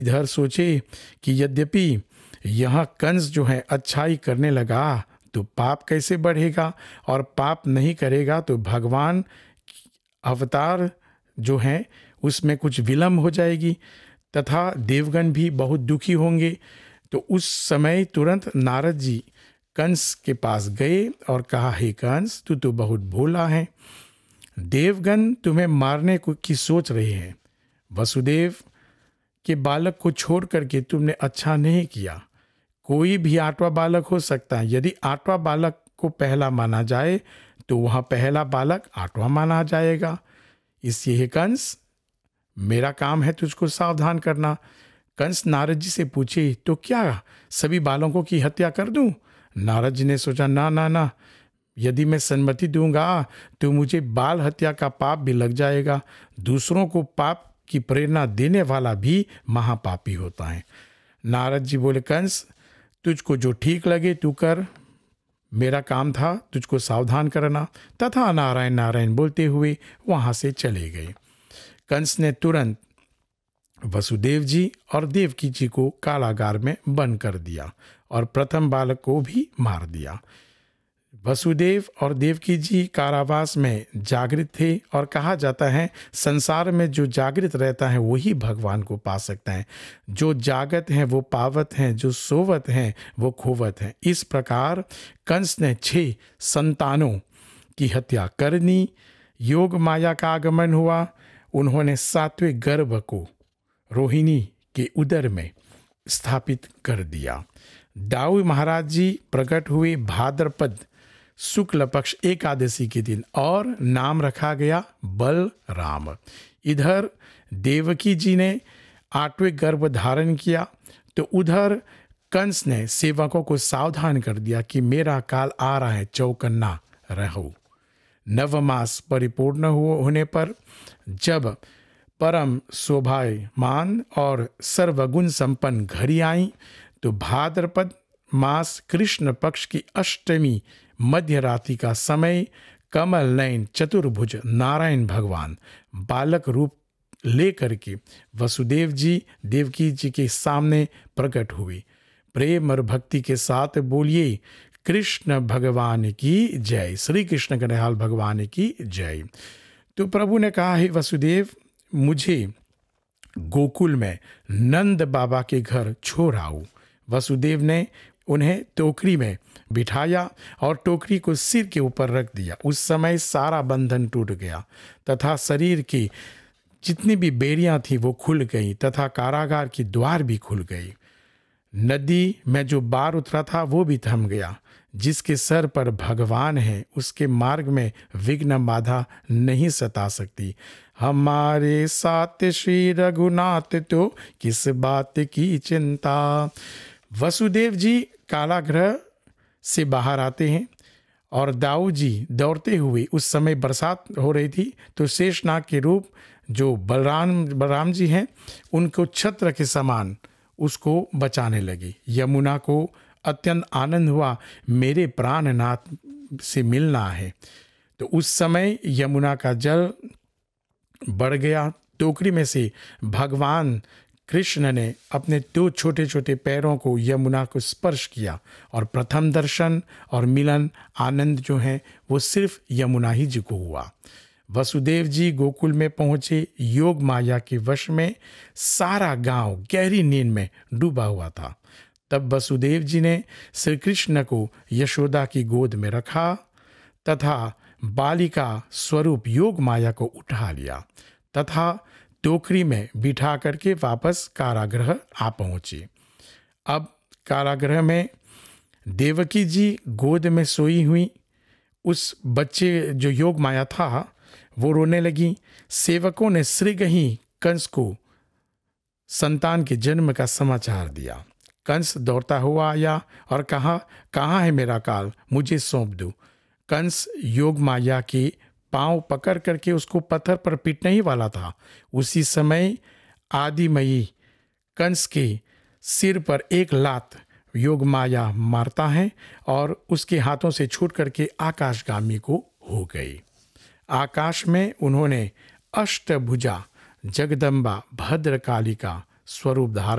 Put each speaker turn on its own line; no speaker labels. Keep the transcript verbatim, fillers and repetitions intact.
इधर सोचे कि यद्यपि यहाँ कंस जो है अच्छाई करने लगा तो पाप कैसे बढ़ेगा, और पाप नहीं करेगा तो भगवान अवतार जो है उसमें कुछ विलम्ब हो जाएगी तथा देवगण भी बहुत दुखी होंगे। तो उस समय तुरंत नारद जी कंस के पास गए और कहा, हे कंस, तू तो बहुत भोला है, देवगण तुम्हें मारने को की सोच रहे हैं। वसुदेव के बालक को छोड़ करके तुमने अच्छा नहीं किया। कोई भी आठवां बालक हो सकता है, यदि आठवां बालक को पहला माना जाए तो वहाँ पहला बालक आठवां माना जाएगा। इसलिए हे कंस, मेरा काम है तुझको सावधान करना। कंस नारद जी से पूछे, तो क्या सभी बालकों की हत्या कर दूं? नारद जी ने सोचा, ना ना ना, यदि मैं सम्मति दूंगा तो मुझे बाल हत्या का पाप भी लग जाएगा। दूसरों को पाप की प्रेरणा देने वाला भी महापापी होता है। नारद जी बोले, कंस, तुझको जो ठीक लगे तू कर, मेरा काम था तुझको सावधान करना। तथा नारायण नारायण बोलते हुए वहाँ से चले गए। कंस ने तुरंत वसुदेव जी और देवकी जी को कारागार में बंद कर दिया और प्रथम बालक को भी मार दिया। वसुदेव और देवकी जी कारावास में जागृत थे, और कहा जाता है संसार में जो जागृत रहता है वही भगवान को पा सकता है। जो जागत हैं वो पावत हैं, जो सोवत हैं वो खोवत हैं। इस प्रकार कंस ने छह संतानों की हत्या करनी। योग माया का आगमन हुआ। उन्होंने सातवें गर्भ को रोहिणी के उदर में स्थापित कर दिया। दाऊ महाराज जी प्रकट हुए भाद्रपद शुक्ल पक्ष एकादशी के दिन, और नाम रखा गया बलराम। इधर देवकी जी ने आठवें गर्भ धारण किया, तो उधर कंस ने सेवकों को सावधान कर दिया कि मेरा काल आ रहा है, चौकन्ना रहो। नवमास परिपूर्ण होने पर जब परम शोभायमान और सर्वगुण संपन्न घड़ी आई, तो भाद्रपद मास कृष्ण पक्ष की अष्टमी मध्य रात्रि का समय कमल नयन चतुर्भुज नारायण भगवान बालक रूप लेकर के वसुदेव जी देवकी जी के सामने प्रकट हुए। प्रेम और भक्ति के साथ बोलिए, कृष्ण भगवान की जय, श्री कृष्ण कन्हैया भगवान की जय। तो प्रभु ने कहा, हे वसुदेव, मुझे गोकुल में नंद बाबा के घर छोड़ आओ। वसुदेव ने उन्हें टोकरी में बिठाया और टोकरी को सिर के ऊपर रख दिया। उस समय सारा बंधन टूट गया तथा शरीर की जितनी भी बेड़ियां थी वो खुल गई तथा कारागार की द्वार भी खुल गई। नदी में जो बार उतरा था वो भी थम गया। जिसके सर पर भगवान है उसके मार्ग में विघ्न बाधा नहीं सता सकती। हमारे साथ श्री रघुनाथ तो किस बात की चिंता। वसुदेव जी कारागृह से बाहर आते हैं और दाऊ जी दौड़ते हुए, उस समय बरसात हो रही थी, तो शेषनाग के रूप जो बलराम बलराम जी हैं उनको छत्र के समान उसको बचाने लगे। यमुना को अत्यंत आनंद हुआ, मेरे प्राणनाथ से मिलना है। तो उस समय यमुना का जल बढ़ गया। टोकरी में से भगवान कृष्ण ने अपने दो छोटे छोटे पैरों को यमुना को स्पर्श किया, और प्रथम दर्शन और मिलन आनंद जो है वो सिर्फ यमुना ही जी को हुआ। वसुदेव जी गोकुल में पहुंचे। योग माया के वश में सारा गांव गहरी नींद में डूबा हुआ था। तब वसुदेव जी ने श्री कृष्ण को यशोदा की गोद में रखा तथा बालिका स्वरूप योग माया को उठा लिया तथा टोकरी में बिठा करके वापस कारागृह आ पहुंचे। अब कारागृह में देवकी जी गोद में सोई हुई। उस बच्चे जो योग माया था वो रोने लगी। सेवकों ने शीघ्र ही कंस को संतान के जन्म का समाचार दिया। कंस दौड़ता हुआ आया और कहा, कहाँ है मेरा काल, मुझे सौंप दो। कंस योग माया के पांव पकड़ करके उसको पत्थर पर पीटने ही वाला था। उसी समय आदिमयी कंस के सिर पर एक लात योग माया मारता है और उसके हाथों से छूट करके आकाशगामी को हो गई। आकाश में उन्होंने अष्टभुजा जगदम्बा भद्रकाली का स्वरूप धारण